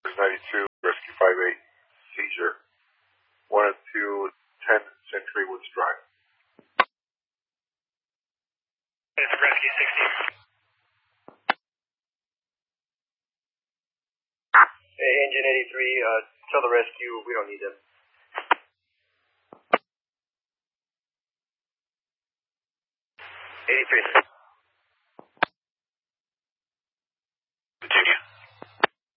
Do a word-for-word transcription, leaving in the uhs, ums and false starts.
ninety-two, Rescue five eight, seizure. one and two, ten Century Woods Drive. It's Rescue sixty. Hey, Engine eighty-three, uh, tell the rescue we don't need them. eighty-three.